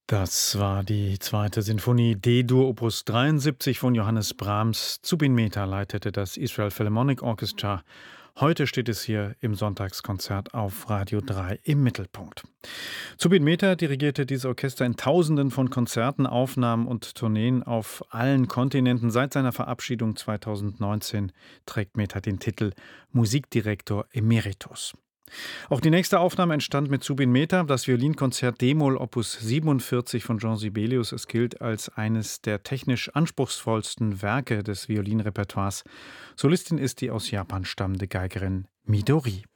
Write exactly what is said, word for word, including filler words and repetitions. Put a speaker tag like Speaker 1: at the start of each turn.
Speaker 1: Das war die zweite Sinfonie D-Dur Opus dreiundsiebzig von Johannes Brahms. Zubin Mehta leitete das Israel Philharmonic Orchestra. Heute steht es hier im Sonntagskonzert auf Radio drei im Mittelpunkt. Zubin Mehta dirigierte dieses Orchester in Tausenden von Konzerten, Aufnahmen und Tourneen auf allen Kontinenten. Seit seiner Verabschiedung zweitausendneunzehn trägt Mehta den Titel Musikdirektor Emeritus. Auch die nächste Aufnahme entstand mit Zubin Mehta, das Violinkonzert D-Moll Opus siebenundvierzig von Jean Sibelius. Es gilt als eines der technisch anspruchsvollsten Werke des Violinrepertoires. Solistin ist die aus Japan stammende Geigerin Midori.